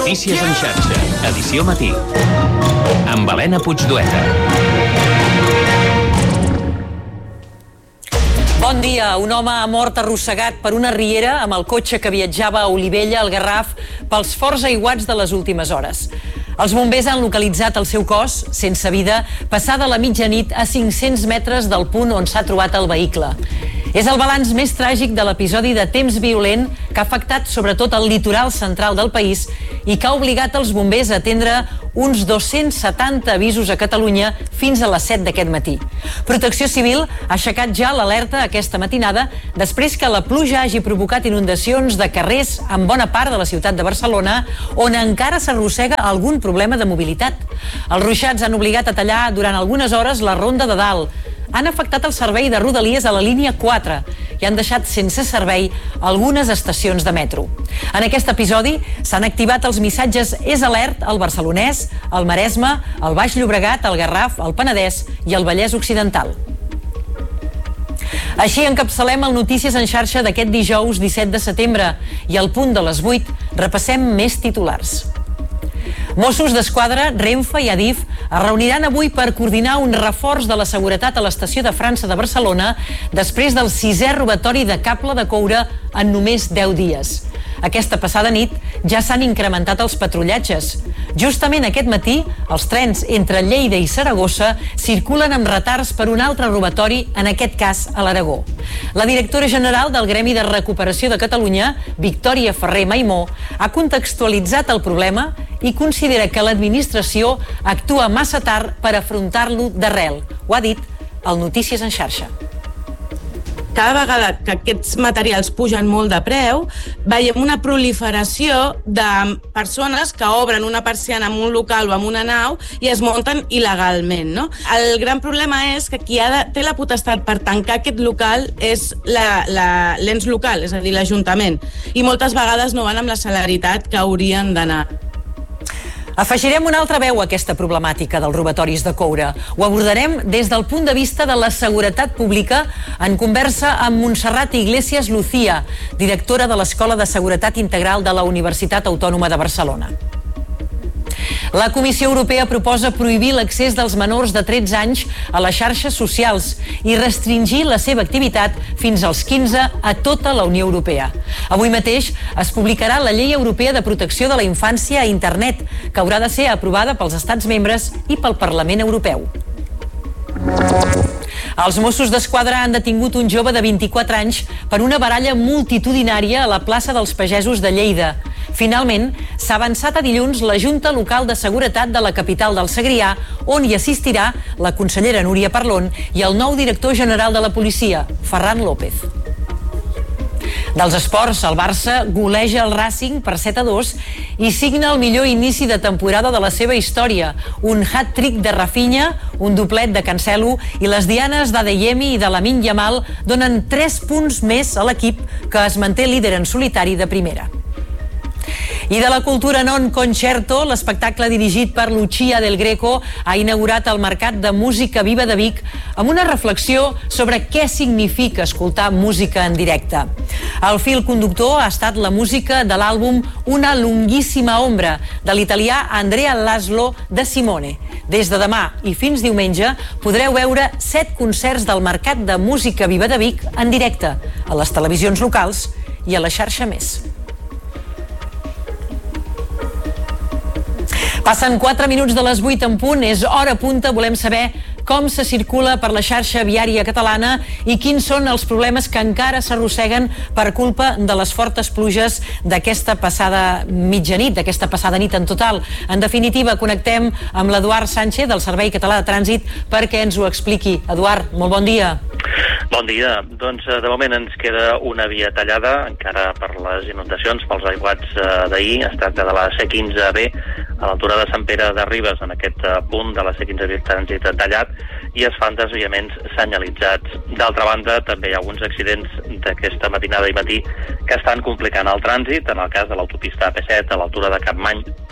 Notícies en xarxa, edició matí. Amb Helena Puigdueta. Bon dia. Un home ha mort arrossegat per una riera amb el cotxe que viatjava a Olivella, al Garraf, pels forts aiguats de les últimes hores. Els bombers han localitzat el seu cos, sense vida, passada la mitjanit a 500 metres del punt on s'ha trobat el vehicle. És el balanç més tràgic de l'episodi de temps violent que ha afectat sobretot el litoral central del país i que ha obligat els bombers a atendre uns 270 avisos a Catalunya fins a les 7 d'aquest matí. Protecció Civil ha aixecat ja l'alerta aquesta matinada després que la pluja hagi provocat inundacions de carrers en bona part de la ciutat de Barcelona, on encara s'arrossega algun problema de mobilitat. Els ruixats han obligat a tallar durant algunes hores la Ronda de Dalt. Han afectat el servei de Rodalies a la línia 4 i han deixat sense servei algunes estacions de metro. En aquest episodi s'han activat els missatges És alert al Barcelonès, al Maresme, al Baix Llobregat, al Garraf, al Penedès i al Vallès Occidental. Així encapçalem el Notícies en xarxa d'aquest dijous 17 de setembre i al punt de les 8 repassem més titulars. Mossos d'Esquadra, Renfe i Adif es reuniran avui per coordinar un reforç de la seguretat a l'estació de França de Barcelona després del 6è robatori de cable de coure en només 10 dies. Aquesta passada nit ja s'han incrementat els patrullatges. Justament aquest matí, els trens entre Lleida i Saragossa circulen amb retards per un altre robatori, en aquest cas a l'Aragó. La directora general del Gremi de Recuperació de Catalunya, Victòria Ferrer Maimó, ha contextualitzat el problema i considera que l'administració actua massa tard per afrontar-lo d'arrel. Ho ha dit al Notícies en xarxa. Cada vegada que aquests materials pugen molt de preu, veiem una proliferació de persones que obren una persiana en un local o en una nau i es munten il·legalment, no? El gran problema és que qui té la potestat per tancar aquest local és l'ens local, és a dir, l'Ajuntament, i moltes vegades no van amb la celeritat que haurien d'anar. Afegirem una altra veu a aquesta problemàtica dels robatoris de coure. Ho abordarem des del punt de vista de la seguretat pública en conversa amb Montserrat Iglesias Lucía, directora de l'Escola de Seguretat Integral de la Universitat Autònoma de Barcelona. La Comissió Europea proposa prohibir l'accés dels menors de 13 anys a les xarxes socials i restringir la seva activitat fins als 15 a tota la Unió Europea. Avui mateix es publicarà la Llei Europea de Protecció de la Infància a Internet, que haurà de ser aprovada pels Estats membres i pel Parlament Europeu. Els Mossos d'Esquadra han detingut un jove de 24 anys per una baralla multitudinària a la plaça dels Pagesos de Lleida. Finalment, s'ha avançat a dilluns la Junta Local de Seguretat de la capital del Segrià, on hi assistirà la consellera Núria Parlon i el nou director general de la policia, Ferran López. Dels esports, el Barça goleja el Racing per 7-2 i signa el millor inici de temporada de la seva història. Un hat-trick de Rafinha, un doblet de Cancelo i les dianes d'Adeyemi i de Lamine Yamal donen 3 punts més a l'equip que es manté líder en solitari de primera. I de la cultura non concerto, l'espectacle dirigit per Lucia del Greco ha inaugurat el Mercat de Música Viva de Vic amb una reflexió sobre què significa escoltar música en directe. El fil conductor ha estat la música de l'àlbum Una lunghissima ombra, de l'italià Andrea Laszlo de Simone. Des de demà i fins diumenge podreu veure 7 concerts del Mercat de Música Viva de Vic en directe a les televisions locals i a la xarxa Més. Passen 4 minuts de les 8 en punt, és hora punta, volem saber com se circula per la xarxa viària catalana i quins són els problemes que encara s'arrosseguen per culpa de les fortes pluges d'aquesta passada mitjanit, d'aquesta passada nit en total. En definitiva, connectem amb l'Eduard Sánchez del Servei Català de Trànsit perquè ens ho expliqui. Eduard, molt bon dia. Bon dia. Doncs de moment ens queda una via tallada, encara per les inundacions, pels aiguats d'ahir. Es tracta de la C15B, a l'altura de Sant Pere de Ribes, en aquest punt de la C15B trànsit tallat, i es fan desviaments senyalitzats. D'altra banda, també hi ha alguns accidents d'aquesta matinada i matí que estan complicant el trànsit, en el cas de l'autopista AP7 a l'altura de Capmany,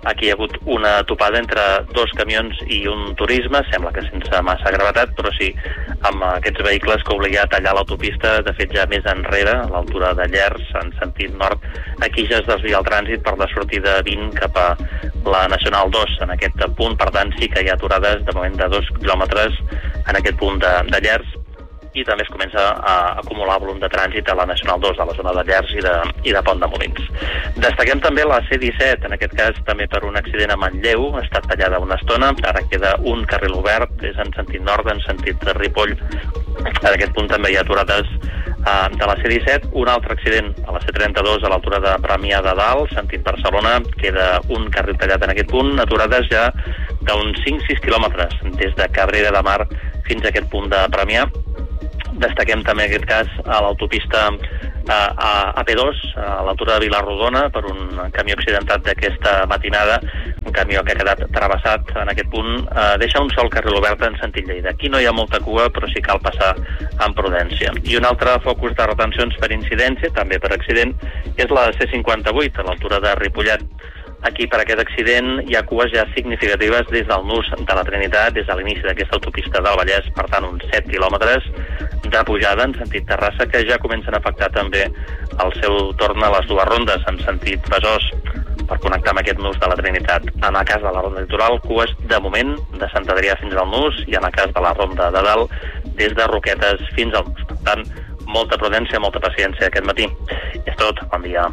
Aquí hi ha hagut una topada entre 2 camions i un turisme, sembla que sense massa gravetat, però sí, amb aquests vehicles que obliga a tallar l'autopista, de fet ja més enrere, a l'altura de Llers, en sentit nord, aquí ja es desvia el trànsit per la sortida 20 cap a la Nacional 2 en aquest punt, per tant sí que hi ha aturades de moment de 2 quilòmetres en aquest punt de Llers, i també es comença a acumular volum de trànsit a la Nacional 2, a la zona de Llers i de Pont de Molins. Destaquem també la C-17, en aquest cas també per un accident a Manlleu, ha estat tallada una estona, ara queda un carril obert, és en sentit nord, en sentit de Ripoll. En aquest punt també hi ha aturades de la C-17, un altre accident a la C-32 a l'altura de Premià de Dalt, sentit Barcelona, queda un carril tallat en aquest punt, aturades ja d'uns 5-6 quilòmetres, des de Cabrera de Mar fins a aquest punt de Premià. Destaquem també en aquest cas a l'autopista AP2, a l'altura de Vilarrodona, per un camió accidentat d'aquesta matinada, un camió que ha quedat travessat en aquest punt, deixa un sol carril obert en sentit Lleida. Aquí no hi ha molta cua, però sí cal passar amb prudència. I un altre focus de retencions per incidència, també per accident, és la C58, a l'altura de Ripollet. Aquí, per aquest accident, hi ha cues ja significatives des del nus de la Trinitat, des de l'inici d'aquesta autopista del Vallès, per tant, uns 7 quilòmetres de pujada en sentit Terrassa, que ja comencen a afectar també el seu torn a les dues rondes, en sentit Besòs, per connectar amb aquest nus de la Trinitat. En el cas de la ronda litoral, cues de moment de Sant Adrià fins al nus, i en el cas de la ronda de dalt, des de Roquetes fins al nus. Per tant, molta prudència, molta paciència aquest matí. I és tot. Bon dia.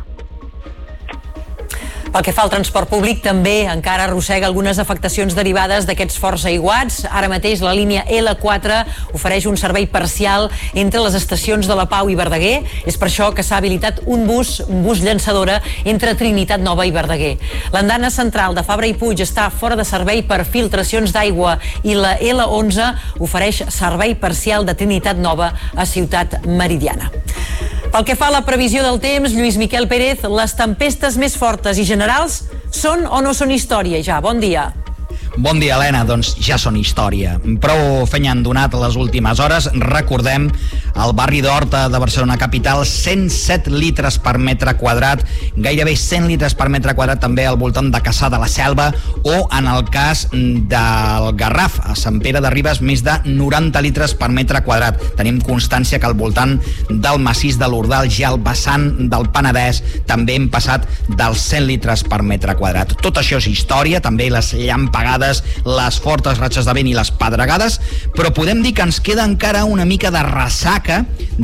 Pel que fa al transport públic, també encara arrossega algunes afectacions derivades d'aquests forts aiguats. Ara mateix la línia L4 ofereix un servei parcial entre les estacions de la Pau i Verdaguer. És per això que s'ha habilitat un bus llançadora entre Trinitat Nova i Verdaguer. L'andana central de Fabra i Puig està fora de servei per filtracions d'aigua i la L11 ofereix servei parcial de Trinitat Nova a Ciutat Meridiana. Pel que fa a la previsió del temps, Lluís Miquel Pérez, les tempestes més fortes i generals són o no són història ja? Bon dia. Bon dia, Helena. Doncs ja són història. Prou fenya han donat les últimes hores. Recordem, al barri d'Horta de Barcelona capital, 107 litres per metre quadrat, gairebé 100 litres per metre quadrat també al voltant de Cassà de la Selva, o en el cas del Garraf, a Sant Pere de Ribes, més de 90 litres per metre quadrat. Tenim constància que al voltant del massís de l'Ordal, ja al vessant del Penedès, també hem passat dels 100 litres per metre quadrat. Tot això és història, també les llampegades, les fortes ratxes de vent i les pedregades, però podem dir que ens queda encara una mica de ressaca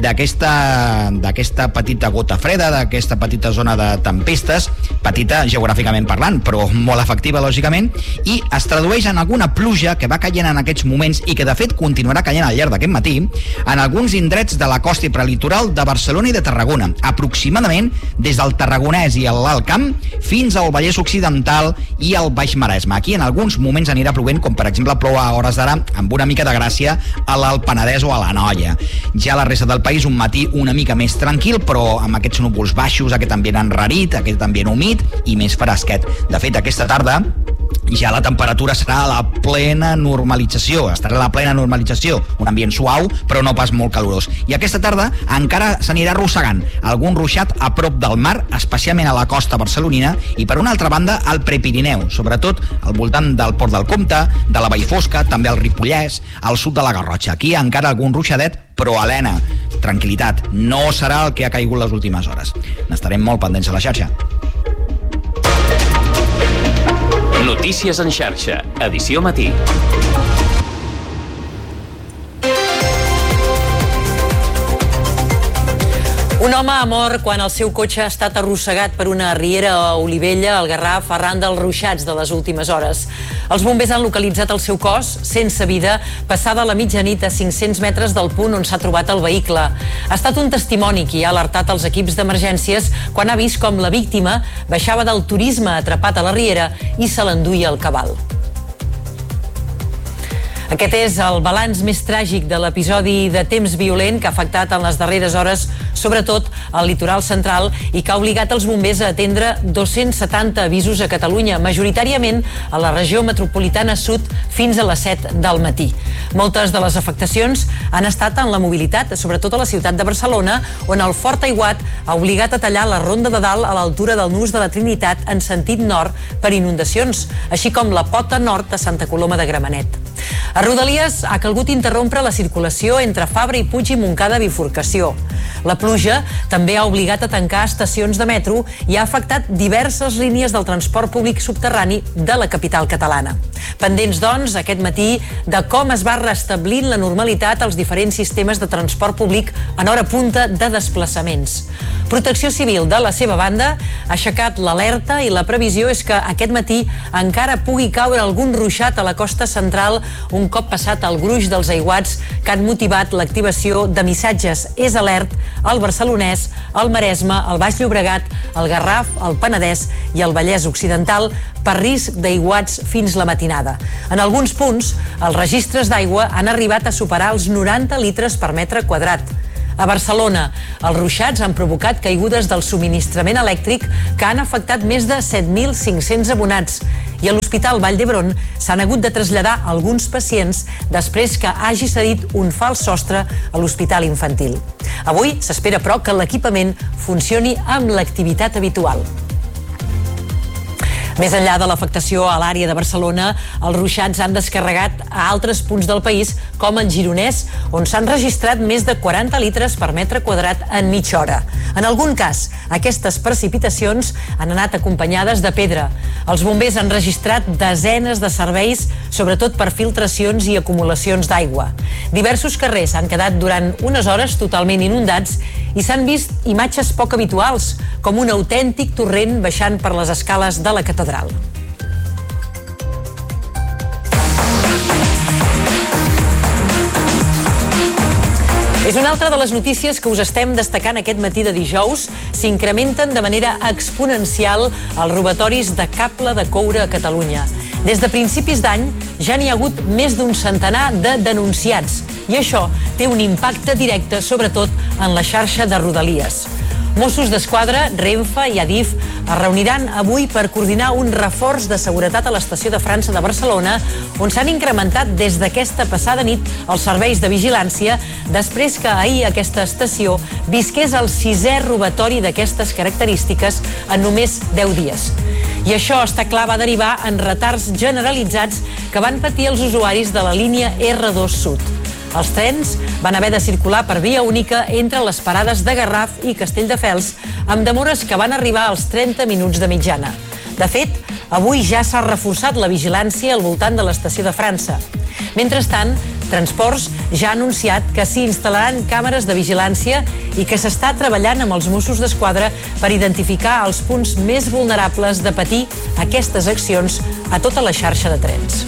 d'aquesta petita gota freda, d'aquesta petita zona de tempestes, petita geogràficament parlant, però molt efectiva, lògicament, i es tradueix en alguna pluja que va caient en aquests moments i que, de fet, continuarà caient al llarg d'aquest matí en alguns indrets de la costa i prelitoral de Barcelona i de Tarragona, aproximadament des del Tarragonès i l'Alt Camp fins al Vallès Occidental i al Baix Maresme. Aquí, en alguns moments anirà plovent, com per exemple plou a hores d'ara amb una mica de gràcia a l'Alt Penedès o a l'Anoia. Ja la resta del país un matí una mica més tranquil, però amb aquests núvols baixos, aquest ambient enrarit, aquest ambient humit i més fresquet. De fet, aquesta tarda ja la temperatura serà a la plena normalització, estarà a la plena normalització, un ambient suau però no pas molt calorós. I aquesta tarda encara s'anirà arrossegant algun ruixat a prop del mar, especialment a la costa barcelonina, i per una altra banda al Prepirineu, sobretot al voltant del Port del Comte, de la Vallfosca, també al Ripollès, al sud de la Garrotxa. Aquí encara algun ruixadet, però, Helena, tranquil·litat, no serà el que ha caigut les últimes hores. N'estarem molt pendents a la xarxa. Notícies en xarxa, edició matí. Un home ha mort quan el seu cotxe ha estat arrossegat per una riera a Olivella, al Garraf, arran dels ruixats de les últimes hores. Els bombers han localitzat el seu cos, sense vida, passada la mitjanit a 500 metres del punt on s'ha trobat el vehicle. Ha estat un testimoni qui ha alertat els equips d'emergències quan ha vist com la víctima baixava del turisme atrapat a la riera i se l'enduia el cabal. Aquest és el balanç més tràgic de l'episodi de temps violent que ha afectat en les darreres hores, sobretot al litoral central, i que ha obligat els bombers a atendre 270 avisos a Catalunya, majoritàriament a la regió metropolitana sud fins a les 7 del matí. Moltes de les afectacions han estat en la mobilitat, sobretot a la ciutat de Barcelona, on el fort aiguat ha obligat a tallar la Ronda de Dalt a l'altura del Nus de la Trinitat en sentit nord per inundacions, així com la pota nord de Santa Coloma de Gramenet. A Rodalies ha calgut interrompre la circulació entre Fabra i Puig i Montcada bifurcació. La pluja també ha obligat a tancar estacions de metro i ha afectat diverses línies del transport públic subterrani de la capital catalana. Pendents, doncs, aquest matí de com es va restablint la normalitat als diferents sistemes de transport públic en hora punta de desplaçaments. Protecció Civil, de la seva banda, ha aixecat l'alerta i la previsió és que aquest matí encara pugui caure algun ruixat a la costa central un cop passat el gruix dels aiguats que han motivat l'activació de missatges és alert al Barcelonès, al Maresme, al Baix Llobregat, al Garraf, al Penedès i al Vallès Occidental per risc d'aiguats fins la matinada. En alguns punts, els registres d'aigua han arribat a superar els 90 litres per metre quadrat. A Barcelona, els ruixats han provocat caigudes del subministrament elèctric que han afectat més de 7.500 abonats i a l'Hospital Vall d'Hebron s'han hagut de traslladar alguns pacients després que hagi cedit un fals sostre a l'Hospital Infantil. Avui s'espera, però, que l'equipament funcioni amb l'activitat habitual. Més enllà de l'afectació a l'àrea de Barcelona, els ruixats han descarregat a altres punts del país, com el Gironès, on s'han registrat més de 40 litres per metre quadrat en mitja hora. En algun cas, aquestes precipitacions han anat acompanyades de pedra. Els bombers han registrat desenes de serveis, sobretot per filtracions i acumulacions d'aigua. Diversos carrers han quedat durant unes hores totalment inundats i s'han vist imatges poc habituals, com un autèntic torrent baixant per les escales de la catedral. És una altra de les notícies que us estem destacant aquest matí de dijous. S'incrementen de manera exponencial els robatoris de cable de coure a Catalunya. Des de principis d'any ja n'hi ha hagut més d'un centenar de denunciats i això té un impacte directe, sobretot en la xarxa de Rodalies. Mossos d'Esquadra, Renfe i Adif es reuniran avui per coordinar un reforç de seguretat a l'estació de França de Barcelona, on s'han incrementat des d'aquesta passada nit els serveis de vigilància després que ahir aquesta estació visqués el 6è robatori d'aquestes característiques en només 10 dies. I això, està clar, va derivar en retards generalitzats que van patir els usuaris de la línia R2 Sud. Els trens van haver de circular per via única entre les parades de Garraf i Castelldefels, amb demores que van arribar als 30 minuts de mitjana. De fet, avui ja s'ha reforçat la vigilància al voltant de l'estació de França. Mentrestant, Transports ja ha anunciat que s'hi instal·laran càmeres de vigilància i que s'està treballant amb els Mossos d'Esquadra per identificar els punts més vulnerables de patir aquestes accions a tota la xarxa de trens.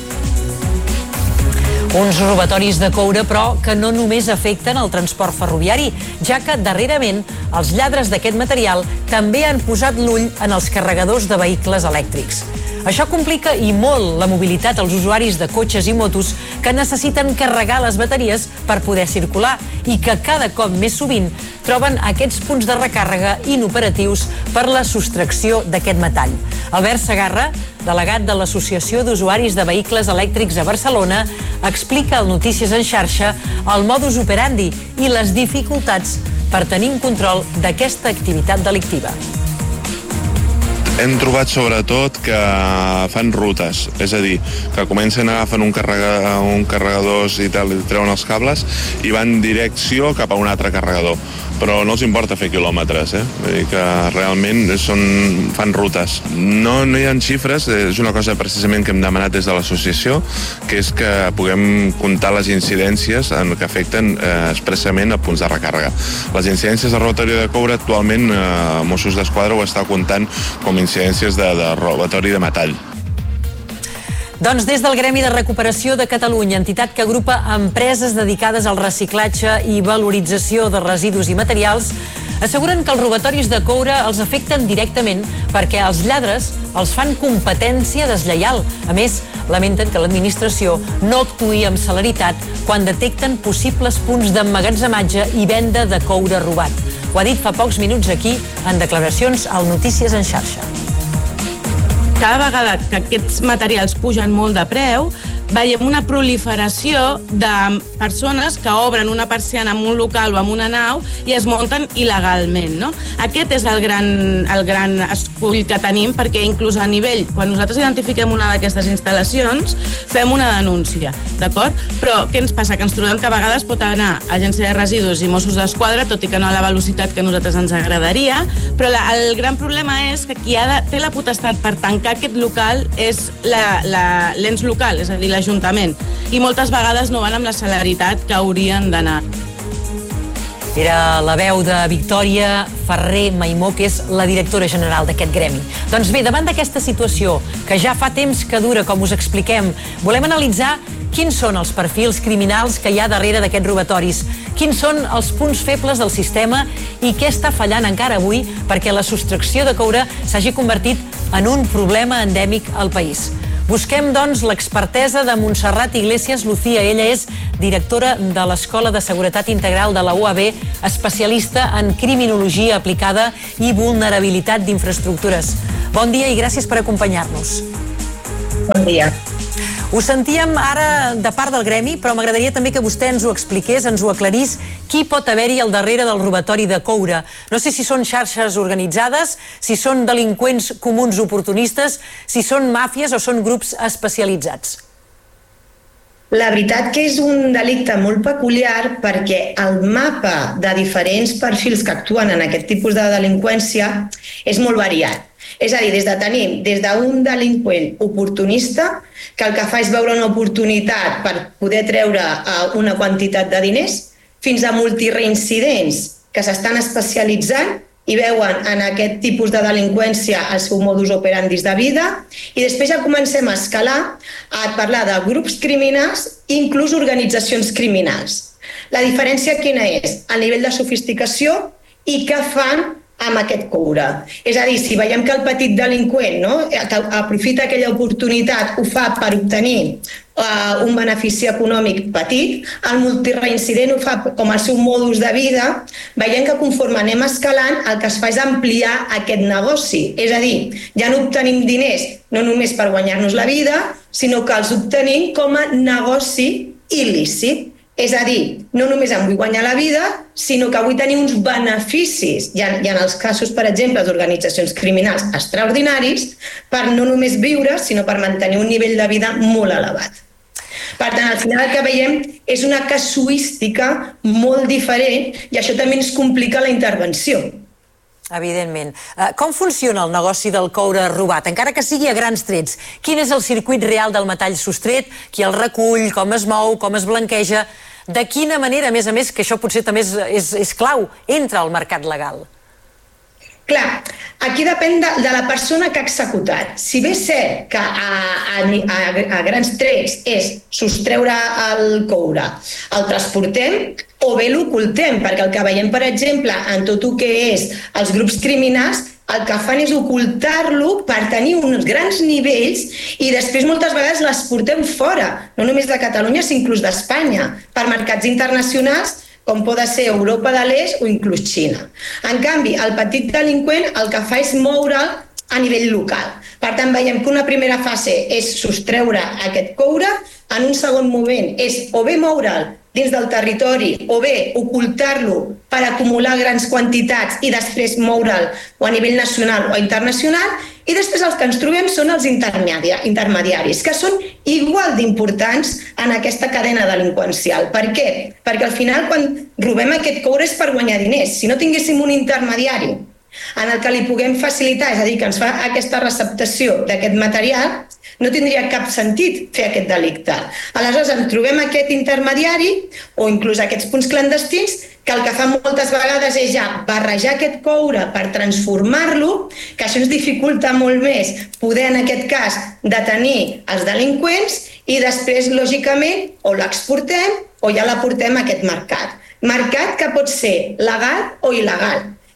Uns robatoris de coure, però, que no només afecten el transport ferroviari, ja que darrerament els lladres d'aquest material també han posat l'ull en els carregadors de vehicles elèctrics. Això complica i molt la mobilitat als usuaris de cotxes i motos que necessiten carregar les bateries per poder circular i que cada cop més sovint troben aquests punts de recàrrega inoperatius per la sostracció d'aquest metall. Albert Segarra, delegat de l'Associació d'Usuaris de Vehicles Elèctrics a Barcelona, explica al Notícies en xarxa el modus operandi i les dificultats per tenir un control d'aquesta activitat delictiva. Hem trobat sobretot que fan rutes, és a dir, que comencen a agafar un carregadors i tal, i treuen els cables i van direcció cap a un altre carregador. Però no els importa fer quilòmetres, Vull dir que realment fan rutes. No hi ha xifres, és una cosa precisament que hem demanat des de l'associació, que és que puguem comptar les incidències que afecten expressament a punts de recàrrega. Les incidències de robatori de coure actualment Mossos d'Esquadra ho està comptant com incidències de robatori de metall. Doncs des del Gremi de Recuperació de Catalunya, entitat que agrupa empreses dedicades al reciclatge i valorització de residus i materials, Asseguren que els robatoris de coure els afecten directament perquè els lladres els fan competència deslleial. A més, lamenten que l'administració no actuï amb celeritat quan detecten possibles punts d'emmagatzematge i venda de coure robat. Ho ha dit fa pocs minuts aquí, en declaracions al Notícies en xarxa. Cada vegada que aquests materials pugen molt de preu, veiem una proliferació de persones que obren una persiana en un local o en una nau i es munten il·legalment, no? Aquest és el gran escull que tenim, perquè inclús a nivell, quan nosaltres identifiquem una d'aquestes instal·lacions, fem una denúncia, d'acord? Però què ens passa? Que ens trobem que a vegades pot anar Agència de Residus i Mossos d'Esquadra, tot i que no a la velocitat que a nosaltres ens agradaria, però el gran problema és que qui té la potestat per tancar aquest local és l'ens local, és a dir, l'Ajuntament, i moltes vegades no van amb la celeritat que haurien d'anar. Era la veu de Victòria Ferrer Maimó, que és la directora general d'aquest gremi. Doncs bé, davant d'aquesta situació, que ja fa temps que dura, com us expliquem, volem analitzar quins són els perfils criminals que hi ha darrere d'aquests robatoris, quins són els punts febles del sistema i què està fallant encara avui perquè la sostracció de coure s'hagi convertit en un problema endèmic al país. Busquem, doncs, l'expertesa de Montserrat Iglesias Lucía. Ella és directora de l'Escola de Seguretat Integral de la UAB, especialista en criminologia aplicada i vulnerabilitat d'infraestructures. Bon dia i gràcies per acompanyar-nos. Bon dia. Ho sentíem ara de part del gremi, però m'agradaria també que vostè ens ho expliqués, ens ho aclarís, qui pot haver-hi al darrere del robatori de coure. No sé si són xarxes organitzades, si són delinqüents comuns oportunistes, si són màfies o són grups especialitzats. La veritat que és un delicte molt peculiar perquè el mapa de diferents perfils que actuen en aquest tipus de delinqüència és molt variat. És a dir, tenim des d'un delinqüent oportunista que el que fa és veure una oportunitat per poder treure una quantitat de diners, fins a multireincidents que s'estan especialitzant i veuen en aquest tipus de delinqüència el seu modus operandi de vida, i després ja comencem a escalar a parlar de grups criminals i inclús organitzacions criminals. La diferència quina és? El nivell de sofisticació i què fan amb aquest coure. És a dir, si veiem que el petit delinqüent aprofita aquella oportunitat, ho fa per obtenir un benefici econòmic petit, el multireincident ho fa com el seu modus de vida, veiem que conforme anem escalant el que es fa és ampliar aquest negoci. És a dir, ja no obtenim diners no només per guanyar-nos la vida, sinó que els obtenim com a negoci il·lícit. És a dir, no només em vull guanyar la vida, sinó que vull tenir uns beneficis, i en els casos, per exemple, d'organitzacions criminals extraordinaris, per no només viure, sinó per mantenir un nivell de vida molt elevat. Per tant, al final el que veiem és una casuística molt diferent i això també ens complica la intervenció. Evidentment. Com funciona el negoci del coure robat, encara que sigui a grans trets? Quin és el circuit real del metall sostret? Qui el recull? Com es mou? Com es blanqueja? De quina manera, a més, que això potser també és clau, entra al mercat legal? Clar, aquí depèn de la persona que ha executat. Si bé és cert que a grans trets és sostreure el coure, el transportem o bé l'ocultem, perquè el que veiem, per exemple, en tot el que és els grups criminals, el que fan és ocultar-lo per tenir uns grans nivells i després moltes vegades les portem fora, no només de Catalunya, sinó inclús d'Espanya, per mercats internacionals com pot ser Europa de l'Est o inclús Xina. En canvi, el petit delinqüent el que fa és moure'l a nivell local. Per tant, veiem que una primera fase és sostreure aquest coure, en un segon moment és o bé moure'l dins del territori o bé ocultar-lo per acumular grans quantitats i després moure'l o a nivell nacional o internacional, i després els que ens trobem són els intermediaris, que són igual d'importants en aquesta cadena delinqüencial. Per què? Perquè al final quan robem aquest coure és per guanyar diners. Si no tinguéssim un intermediari en el que li puguem facilitar, és a dir, que ens fa aquesta receptació d'aquest material, no tindria cap sentit fer aquest delicte. Aleshores, ens trobem aquest intermediari o inclús aquests punts clandestins que el que fan moltes vegades és ja barrejar aquest coure per transformar-lo, que això ens dificulta molt més poder, en aquest cas, detenir els delinqüents i després, lògicament, o l'exportem o ja la portem a aquest mercat. Mercat que pot ser legal o il·legal.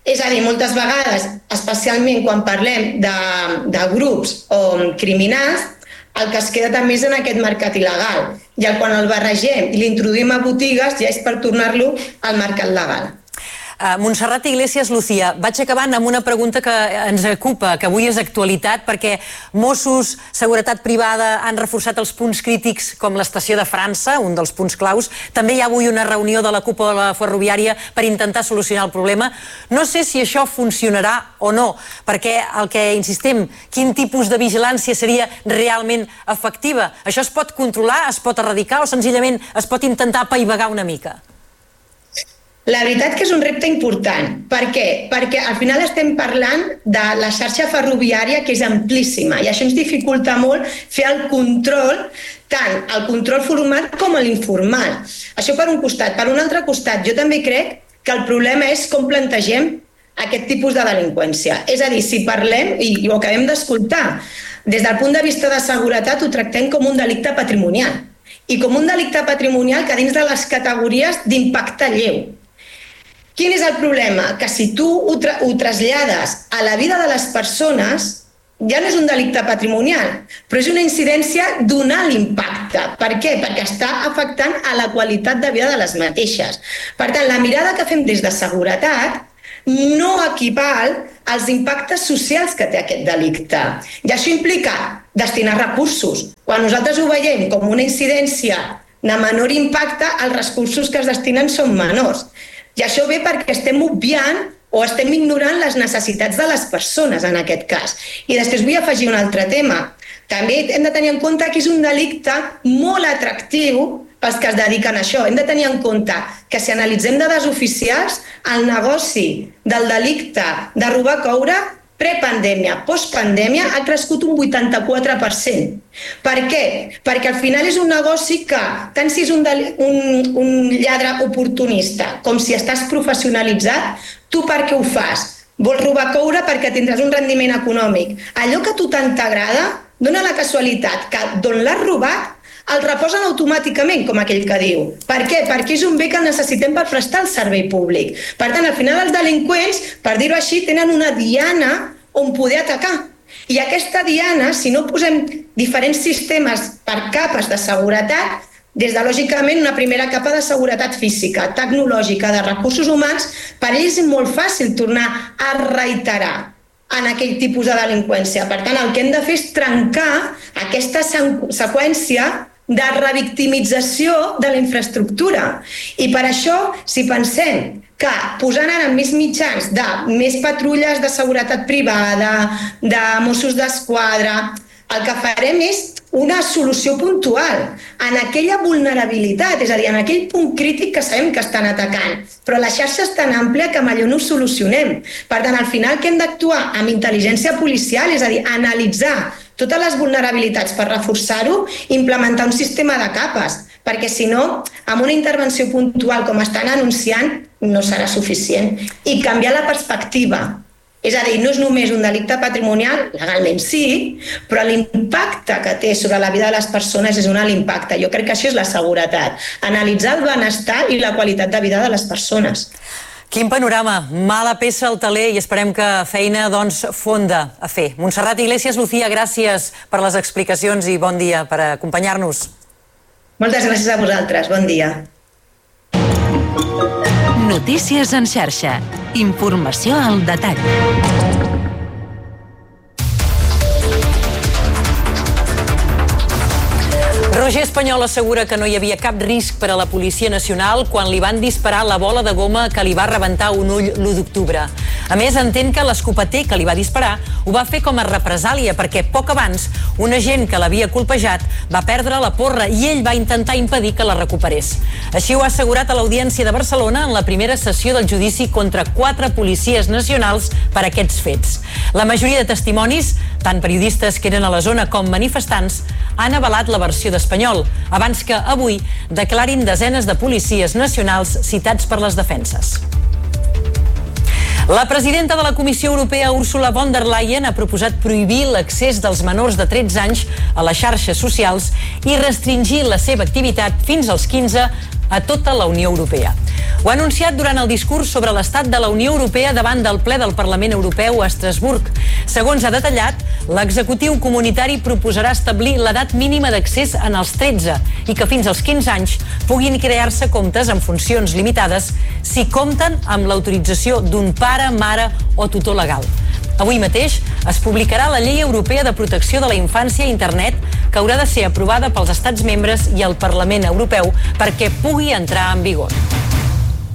És a dir, moltes vegades, especialment quan parlem de grups o criminals, el que es queda també és en aquest mercat il·legal. I quan el barregem i l'introduïm a botigues ja és per tornar-lo al mercat legal. Montserrat Iglesias, Lucía, vaig acabant amb una pregunta que ens ocupa, que avui és actualitat, perquè Mossos, Seguretat Privada, han reforçat els punts crítics com l'estació de França, un dels punts claus. També hi ha avui una reunió de la cúpula ferroviària per intentar solucionar el problema. No sé si això funcionarà o no, perquè el que insistim, quin tipus de vigilància seria realment efectiva? Això es pot controlar, es pot erradicar o senzillament es pot intentar apaivagar una mica? La veritat que és un repte important. Per què? Perquè al final estem parlant de la xarxa ferroviària, que és amplíssima, i això ens dificulta molt fer el control, tant el control formal com l'informal. Això per un costat. Per un altre costat, jo també crec que el problema és com plantegem aquest tipus de delinqüència. És a dir, si parlem, i ho acabem d'escoltar, des del punt de vista de seguretat ho tractem com un delicte patrimonial. I com un delicte patrimonial que dins de les categories d'impacte lleu. Quin és el problema? Que si tu ho trasllades a la vida de les persones, ja no és un delicte patrimonial, però és una incidència d'un alt impacte. Per què? Perquè està afectant a la qualitat de vida de les mateixes. Per tant, la mirada que fem des de seguretat no equival als impactes socials que té aquest delicte. I això implica destinar recursos. Quan nosaltres ho veiem com una incidència de menor impacte, els recursos que es destinen són menors. I això ve perquè estem obviant o estem ignorant les necessitats de les persones en aquest cas. I després vull afegir un altre tema. També hem de tenir en compte que és un delicte molt atractiu pels que es dediquen a això. Hem de tenir en compte que si analitzem dades oficials, el negoci del delicte de robar coure prepandèmia, postpandèmia, ha crescut un 84%. Per què? Perquè al final és un negoci que, tant si és un lladre oportunista com si estàs professionalitzat, tu per què ho fas? Vols robar coure perquè tindràs un rendiment econòmic. Allò que a tu tant t'agrada, dona la casualitat que d'on l'has robat el reposen automàticament, com aquell que diu. Per què? Perquè és un bé que necessitem per prestar el servei públic. Per tant, al final els delinqüents, per dir-ho així, tenen una diana on poder atacar. I aquesta diana, si no posem diferents sistemes per capes de seguretat, des de, lògicament, una primera capa de seguretat física, tecnològica, de recursos humans, per ells és molt fàcil tornar a reiterar en aquell tipus de delinqüència. Per tant, el que hem de fer és trencar aquesta seqüència de revictimització de la infraestructura. I per això, si pensem que posant ara més mitjans de més patrulles de seguretat privada, de Mossos d'Esquadra, el que farem és una solució puntual en aquella vulnerabilitat, és a dir, en aquell punt crític que sabem que estan atacant. Però la xarxa és tan àmplia que amb allò no ho solucionem. Per tant, al final que hem d'actuar amb intel·ligència policial, és a dir, analitzar totes les vulnerabilitats per reforçar-ho, implementar un sistema de capes, perquè si no, amb una intervenció puntual com estan anunciant, no serà suficient. I canviar la perspectiva. És a dir, no és només un delicte patrimonial, legalment sí, però l'impacte que té sobre la vida de les persones és un alt impacte. Jo crec que això és la seguretat, analitzar el benestar i la qualitat de vida de les persones. Quin panorama, mala peça al taler i esperem que feina doncs fonda a fer. Montserrat Iglesias, Lucía, gràcies per les explicacions i bon dia per acompanyar-nos. Moltes gràcies a vosaltres, bon dia. Notícies en xarxa. Informació al detall. Roger Espanyol assegura que no hi havia cap risc per a la Policia Nacional quan li van disparar la bola de goma que li va rebentar un ull l'1 d'octubre. A més, entén que l'escopeter que li va disparar ho va fer com a represàlia perquè poc abans un agent que l'havia colpejat va perdre la porra i ell va intentar impedir que la recuperés. Així ho ha assegurat a l'Audiència de Barcelona en la primera sessió del judici contra 4 policies nacionals per aquests fets. La majoria de testimonis, tant periodistes que eren a la zona com manifestants, han avalat la versió d'Espanyol, abans que avui declarin desenes de policies nacionals citats per les defenses. La presidenta de la Comissió Europea, Ursula von der Leyen, ha proposat prohibir l'accés dels menors de 13 anys a les xarxes socials i restringir la seva activitat fins als 15 a tota la Unió Europea. Ho ha anunciat durant el discurs sobre l'estat de la Unió Europea davant del ple del Parlament Europeu a Estrasburg. Segons ha detallat, l'executiu comunitari proposarà establir l'edat mínima d'accés en els 13 i que fins als 15 anys puguin crear-se comptes amb funcions limitades si compten amb l'autorització d'un pare, mare o tutor legal. Avui mateix es publicarà la Llei Europea de Protecció de la Infància a Internet, que haurà de ser aprovada pels Estats membres i el Parlament Europeu perquè pugui entrar en vigor.